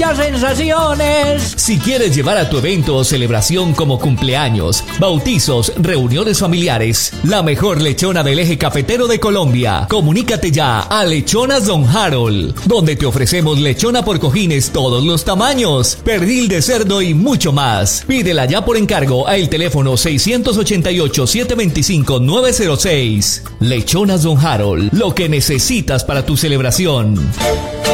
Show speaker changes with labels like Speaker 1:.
Speaker 1: muchas sensaciones.
Speaker 2: Si quieres llevar a tu evento o celebración como cumpleaños, bautizos, reuniones familiares, la mejor lechona del eje cafetero de Colombia, comunícate ya a Lechonas Don Harold, donde te ofrecemos lechona por cojines todos los tamaños, pernil de cerdo y mucho más. Pídela ya por encargo al teléfono 688-725-906. Lechonas Don Harold, lo que necesitas para tu celebración.